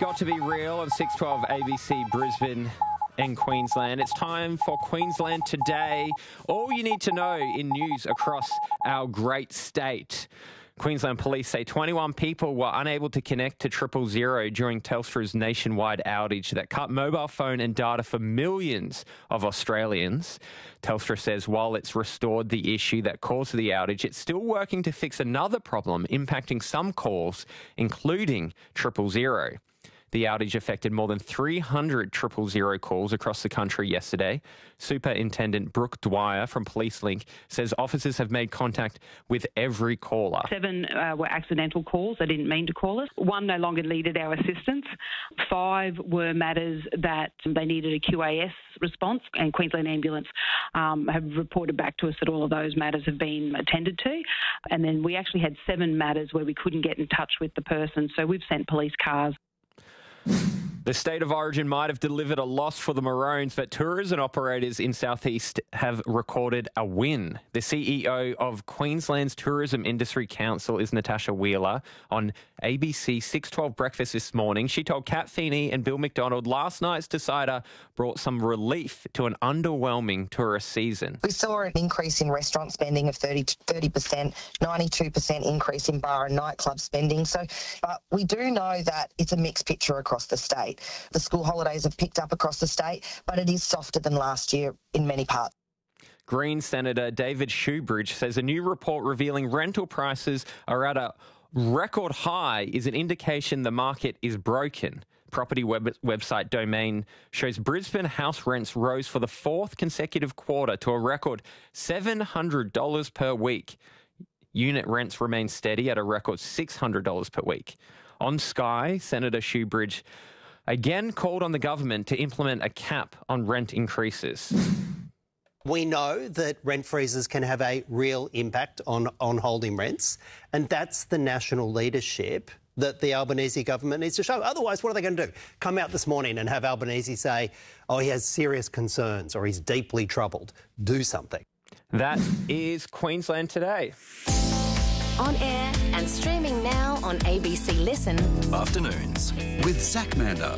Got to Be Real on 612 ABC Brisbane and Queensland. It's time for Queensland Today. All you need to know in news across our great state. Queensland Police say 21 people were unable to connect to 000 during Telstra's nationwide outage that cut mobile phone and data for millions of Australians. Telstra says while it's restored the issue that caused the outage, it's still working to fix another problem impacting some calls, including 000. The outage affected more than 300 000 calls across the country yesterday. Superintendent Brooke Dwyer from PoliceLink says officers have made contact with every caller. 7 were accidental calls. They didn't mean to call us. 1 no longer needed our assistance. 5 were matters that they needed a QAS response, and Queensland Ambulance have reported back to us that all of those matters have been attended to. And then we actually had 7 matters where we couldn't get in touch with the person, so we've sent police cars. The state of origin might have delivered a loss for the Maroons, but tourism operators in Southeast have recorded a win. The CEO of Queensland's Tourism Industry Council is Natasha Wheeler on ABC 612 Breakfast this morning. She told Kat Feeney and Bill McDonald last night's decider brought some relief to an underwhelming tourist season. We saw an increase in restaurant spending of 30%, 92% increase in bar and nightclub spending. But we do know that it's a mixed picture across the state. The school holidays have picked up across the state, but it is softer than last year in many parts. Green Senator David Shoebridge says a new report revealing rental prices are at a record high is an indication the market is broken. Property website Domain shows Brisbane house rents rose for the 4th consecutive quarter to a record $700 per week. Unit rents remain steady at a record $600 per week. On Sky, Senator Shoebridge again called on the government to implement a cap on rent increases. We know that rent freezes can have a real impact on holding rents, and that's the national leadership that the Albanese government needs to show. Otherwise, what are they going to do? Come out this morning and have Albanese say, oh, he has serious concerns or he's deeply troubled. Do something. That is Queensland Today. On air and streaming now on ABC Listen. Afternoons with Zach Mander.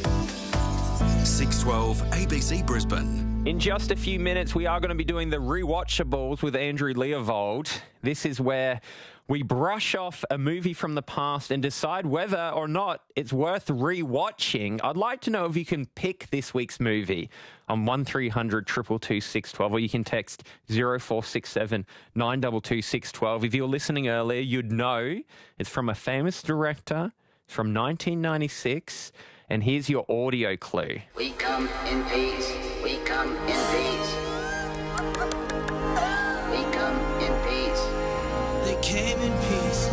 612 ABC Brisbane. In just a few minutes, we are going to be doing the Rewatchables with Andrew Leovold. This is where we brush off a movie from the past and decide whether or not it's worth rewatching. I'd like to know if you can pick this week's movie on 1300 222 612, or you can text 0467 922 612. If you were listening earlier, you'd know it's from a famous director. It's from 1996. And here's your audio clue. We come in peace. We come in peace. We come in peace. They came in peace.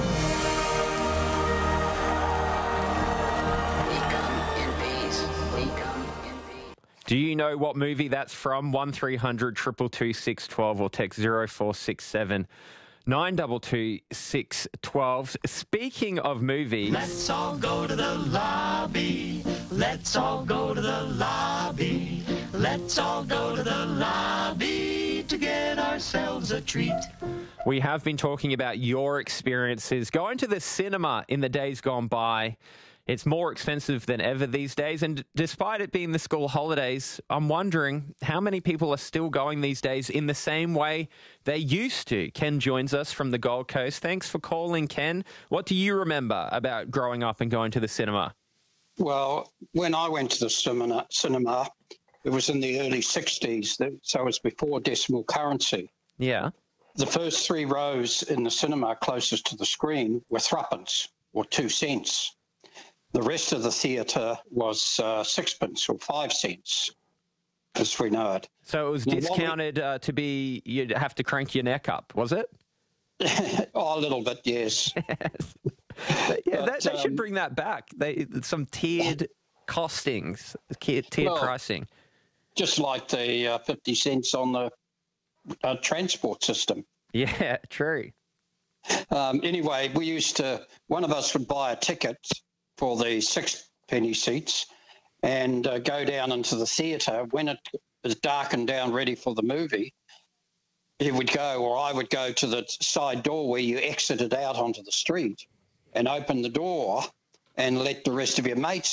We come in peace. We come in peace. Do you know what movie that's from? 1300 222 612 or text 0467 922 612. Speaking of movies... Let's all go to the lobby. Let's all go to the lobby. Let's all go to the lobby to get ourselves a treat. We have been talking about your experiences going to the cinema in the days gone by. It's more expensive than ever these days, and despite it being the school holidays, I'm wondering how many people are still going these days in the same way they used to. Ken joins us from the Gold Coast. Thanks for calling, Ken. What do you remember about growing up and going to the cinema? Well, when I went to the cinema, it was in the early 60s, so it was before decimal currency. Yeah. The first 3 rows in the cinema closest to the screen were threepence, or 2 cents. The rest of the theatre was 6pence or 5 cents, as we know it. So it was discounted to be, you'd have to crank your neck up, was it? Oh, a little bit, yes. Yes. They should bring that back. Some tiered costings, tiered pricing. Just like the 50 cents on the transport system. Yeah, true. Anyway, one of us would buy a ticket for the 6-penny seats and go down into the theatre. When it is darkened down ready for the movie, he would go, or I would go to the side door where you exited out onto the street and open the door and let the rest of your mates